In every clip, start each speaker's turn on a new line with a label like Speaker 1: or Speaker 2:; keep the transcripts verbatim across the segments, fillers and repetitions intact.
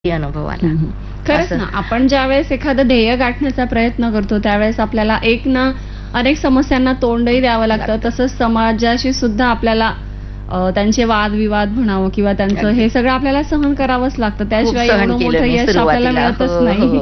Speaker 1: अनुभव आला.
Speaker 2: खरंच ना, आपण ज्यावेळेस एखादं ध्येय गाठण्याचा प्रयत्न करतो त्यावेळेस आपल्याला एक ना अनेक समस्यांना तोंडही द्यावं लागतं. तसंच समाजाशी सुद्धा आपल्याला त्यांचे वादविवाद म्हणावं किंवा त्यांचं हे सगळं आपल्याला सहन करावंच लागतं. त्याशिवाय एवढं मोठं यश आपल्याला मिळतच नाही.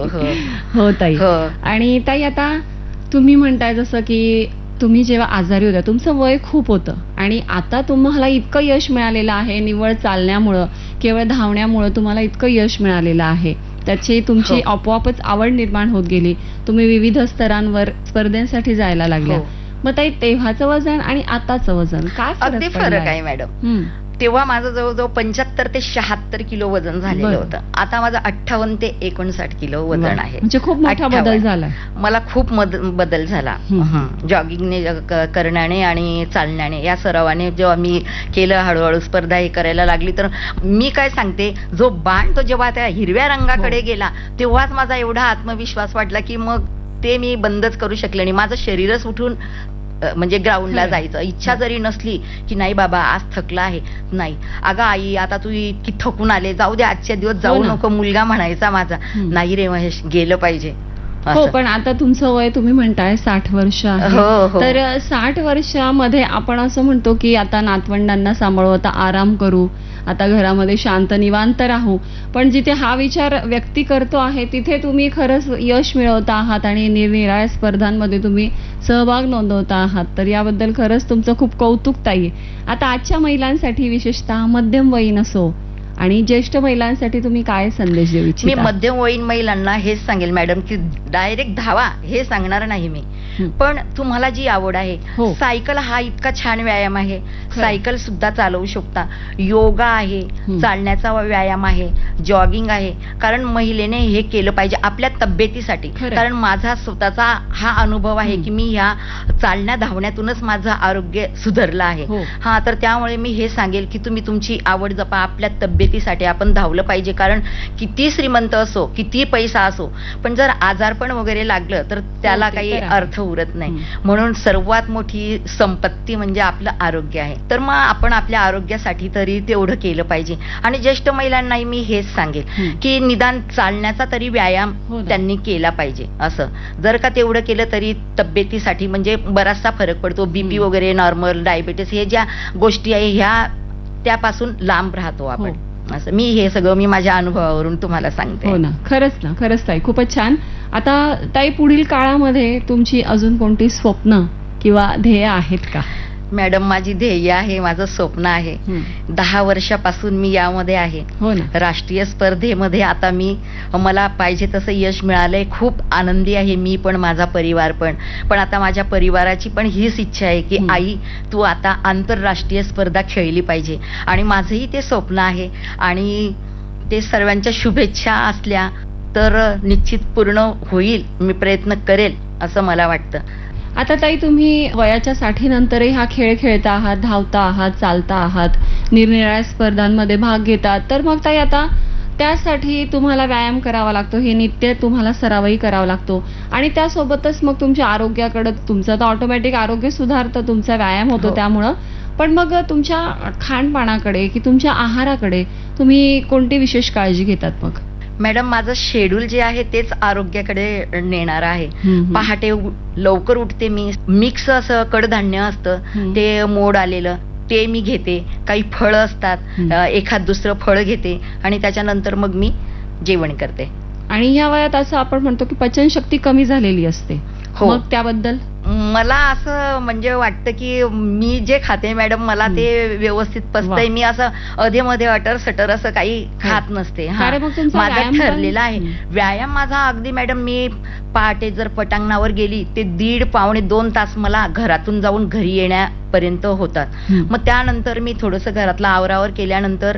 Speaker 2: हो ताई. आणि ताई, आता तुम्ही म्हणताय जसं की तुम्ही जेव्हा आजारी होत्या तुमचं वय खूप होतं आणि आता तुम्हाला इतकं यश मिळालेलं आहे निव्वळ चालण्यामुळं, केवळ धावण्यामुळं तुम्हाला इतकं यश मिळालेलं आहे. त्याची तुमची आपोआपच आवड निर्माण होत गेली. तुम्ही विविध स्तरांवर स्पर्धेसाठी जायला लागल्या. मग ताई, तेव्हाचं वजन आणि आताचं वजन काय
Speaker 1: अगदी फरक आहे मॅडम. तेव्हा माझं जवळजवळ पंच्याहत्तर ते शहात्तर किलो वजन झालेलं होतं. आता माझं अठ्ठावन्न ते एकोणसाठ किलो वजन आहे.
Speaker 2: म्हणजे खूप मोठा बदल झाला.
Speaker 1: मला खूप बदल झाला. जॉगिंगने करण्याने आणि चालण्याने, या सरावाने जेव्हा मी केलं, हळूहळू स्पर्धा हे करायला लागली, तर मी काय सांगते, जो बाण तो जेव्हा त्या हिरव्या रंगाकडे गेला तेव्हाच माझा एवढा आत्मविश्वास वाटला की मग ते मी बंदच करू शकले नाही. माझं शरीरच उठून म्हणजे ग्राउंडला जायचं इच्छा जरी नसली की नाही बाबा आज थकला आहे, नाही अगं आई आता तू इतकी थकून आले, जाऊ दे आजच्या दिवस जाऊ नको, मुलगा म्हणायचा माझा, नाही रे महेश गेलं पाहिजे.
Speaker 2: हो, पण आता तुमचं वय तुम्ही म्हणताय साठ वर्ष आहे, तर साठ वर्षामध्ये आपण असं म्हणतो की आता नातवंडांना सांभाळू, आता आराम करू, आता घरामध्ये शांत निवांत राहू. पण जिथे हा विचार व्यक्ती करतो आहे तिथे तुम्ही खरंच यश मिळवता आहात आणि निरनिराळ्या स्पर्धांमध्ये तुम्ही सहभाग नोंदवता आहात. तर याबद्दल खरंच तुमचं खूप कौतुक ताई. आता आजच्या महिलांसाठी, विशेषतः मध्यमवयीन असो आणि ज्येष्ठ महिलांसाठी तुम्ही काय संदेश देऊ इच्छिता?
Speaker 1: मी मध्यमवयीन महिलांना हेच सांगेल मॅडम की डायरेक्ट धावा हे सांगणार नाही मी, पण तुम्हाला जी आवड आहे, सायकल हा इतका छान व्यायाम आहे, सायकल सुद्धा चालवू शकता, योगा आहे, चालण्याचा व्यायाम आहे, जॉगिंग आहे. कारण महिलेने हे केलं पाहिजे आपल्या तब्येतीसाठी. कारण माझा स्वतःचा हा अनुभव आहे की मी ह्या चालण्या धावण्यातूनच माझं आरोग्य सुधारलं आहे. हा, तर त्यामुळे मी हे सांगेल की तुम्ही तुमची आवड जपा, आपल्या तब्येतीसाठी आपण धावलं पाहिजे. कारण किती श्रीमंत असो, किती पैसा असो, पण जर आजारपण वगैरे लागलं तर त्याला काही अर्थ उरत नाही. म्हणून सर्वात मोठी संपत्ती म्हणजे आपलं आरोग्य आहे. तर मग आपण आपल्या आरोग्यासाठी तरी तेवढं केलं पाहिजे. आणि ज्येष्ठ महिलांनाही मी हेच सांगेल की निदान चालण्याचा तरी व्यायाम त्यांनी केला पाहिजे. असं जर का तेवढं केलं तरी तब्येतीसाठी म्हणजे बराचसा फरक पडतो. बीपी वगैरे, नॉर्मल, डायबिटीस हे ज्या गोष्टी आहे ह्या त्यापासून लांब राहतो आपण. असं मी हे सगळं मी माझ्या अनुभवावरून तुम्हाला सांगते.
Speaker 2: हो ना, खरंच ना, खरंच ताई, खूपच छान. आता ताई, पुढील काळामध्ये तुमची अजून कोणती स्वप्न किंवा ध्येय आहेत का?
Speaker 1: मॅडम, माझी ध्येय आहे, माझं स्वप्न आहे. दहा वर्षापासून मी यामध्ये आहे.
Speaker 2: हो ना.
Speaker 1: राष्ट्रीय स्पर्धेमध्ये आता मी मला पाहिजे तसं यश मिळालंय. खूप आनंदी आहे मी पण, माझा परिवार पण. पण आता माझ्या परिवाराची पण हीच इच्छा आहे की आई तू आता आंतरराष्ट्रीय स्पर्धा खेळली पाहिजे. आणि माझंही ते स्वप्न आहे आणि ते सर्वांच्या शुभेच्छा असल्या तर निश्चित पूर्ण होईल. मी प्रयत्न करेल असं मला वाटतं.
Speaker 2: आता ताई, तुम्ही वयाच्या साठीनंतरही हा खेळ खेळता आहात, धावता आहात, चालता आहात, निरनिराळ्या स्पर्धांमध्ये भाग घेतात. तर मग ताई, आता त्यासाठी तुम्हाला व्यायाम करावा लागतो, हे नित्य तुम्हाला सरावही करावा लागतो आणि त्यासोबतच मग तुमच्या आरोग्याकडे, तुमचं तर ऑटोमॅटिक आरोग्य सुधारतं, तुमचा व्यायाम होतो त्यामुळं. पण मग तुमच्या खानपानाकडे की तुमच्या आहाराकडे तुम्ही कोणती विशेष काळजी घेतात मग?
Speaker 1: मॅडम, माझं शेड्यूल जे आहे तेच आरोग्याकडे नेणार आहे. पहाटे लवकर उठते मी. मिक्स असं कडधान्य असतं ते मोड आलेलं ते मी घेते. काही फळं असतात, एखाद दुसरं फळ घेते आणि त्याच्यानंतर मग मी जेवण करते.
Speaker 2: आणि या वयात असं आपण म्हणतो की पचनशक्ती कमी झालेली असते. मग त्याबद्दल
Speaker 1: मला असं म्हणजे वाटतं की मी जे खाते मॅडम मला ते व्यवस्थित पचतंय. मी असं अधे मध्ये अटर सटर असं काही खात नसते. माझं ठरलेलं आहे व्यायाम माझा. अगदी मॅडम, मी पहाटे जर पटांगणावर गेली ते दीड पावणे दोन तास मला घरातून जाऊन घरी येण्यापर्यंत होतात. मग त्यानंतर मी थोडंसं घरातला आवरावर केल्यानंतर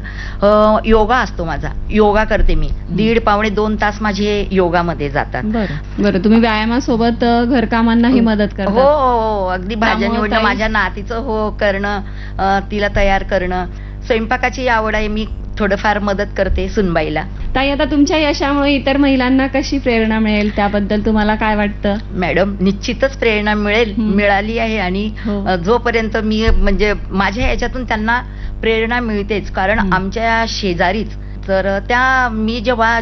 Speaker 1: योगा असतो माझा, योगा करते मी. दीड पावणे दोन तास माझे योगामध्ये जातात.
Speaker 2: बरं बरं, तुम्ही व्यायामासोबत घरकामांनाही मदत करता?
Speaker 1: हो हो, अगदी भाज्या निवडणं, माझ्या नातीचं हो करणं, तिला तयार करणं, स्वयंपाकाची आवड आहे, मी थोडंफार मदत करते सुनबाईला.
Speaker 2: ताई, आता तुमच्या यशामुळे इतर महिलांना कशी प्रेरणा मिळेल त्याबद्दल तुम्हाला काय वाटतं?
Speaker 1: मॅडम, निश्चितच प्रेरणा मिळेल, मिळाली आहे आणि जोपर्यंत मी म्हणजे माझ्या याच्यातून त्यांना प्रेरणा मिळतेच. कारण आमच्या शेजारीच तर त्या मी जेव्हा